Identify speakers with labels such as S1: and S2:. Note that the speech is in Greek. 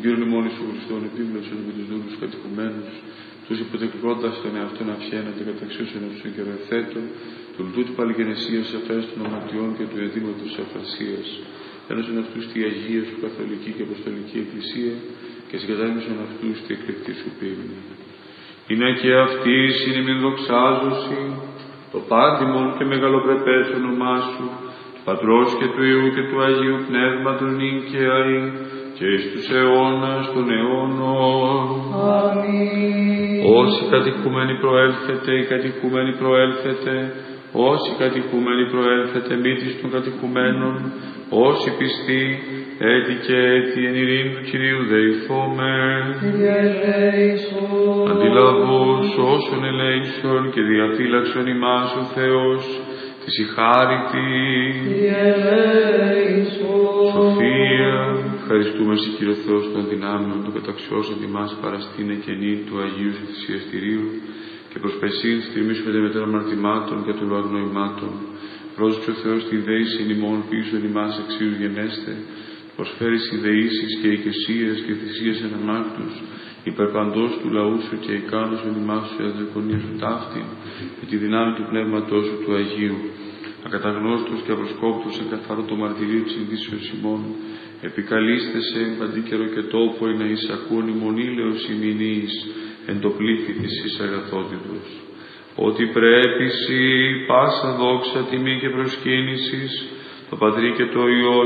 S1: Κύριον ημών Ιησού Χριστόν, επίβλεψον με τους δούλους κατοικουμένους, τους υποτεκτικώντας τον εαυτόν αυχαίνονται καταξίωσον αυτούς των καιροεθέτων, του λουτού του παλιγενεσίας αφαίρεσης των ομαρτιών και του εδήματος της αφρασίας. Ένωσον αυτούς τη Αγία σου Καθολική και Αποστολική Εκκλησία και συγκατάληψον αυτούς τη εκλεκτή σου πίμνη. Είναι και αυτής είναι μην δοξάζωση, το πάντιμον και μεγαλοπρεπές όνομά σου, του Πατρός και του Υιού και του Αγίου Πνεύματος νυν και αεί, και εις τους αιώνας των αιώνων.
S2: Αμήν.
S1: Όσοι κατοικούμενοι προέλθετε, οι κατοικούμενοι προέλθετε, όσοι κατοικούμενοι προέλθετε, μύτης των κατοικουμένων, όσοι πιστοί, έτη και έτη εν ειρήνη του Κυρίου δεηθώμε.
S2: Κύριε ελέησον.
S1: Αντιλαβώς όσων ελέησον και διαφύλαξον ημάς ο Θεός, της η χάριτη.
S2: Κύριε ελέησον.
S1: Σοφία, ευχαριστούμε σε Κύριο Θεός των δυνάμεων, των καταξιώσεων ημάς παραστήνε και νυν του Αγίου σου θυσιαστηρίου και προσπεσίν της τιμής σου μετέρων αμαρτημάτων και των αγνοημάτων. Πρόσεξε ο Θεός τη δέηση ημών πίσω ημάς εξίους γενέστε, προσφέρεις ιδεήσεις και οικεσίες και θυσίες εν αμάρτους, υπερπαντός του λαού σου και ικάνωσον ημάς σου εδεκονία σου ταύτην, με τη δυνάμει του πνεύματός σου του Αγίου. Ακαταγνώστος και απροσκόπτος εν καθαρό το μαρτυρίο της συνδύσεως ημών, επικαλείστε σε παντίκαιρο και τόπο να εισακούν ημών ήλαιος ημινής εν το πλήθη της εις αγαθότητος. Ότι πρέπει πάσα δόξα, τιμή και προσκύνησης, το Πατρί και το Υιό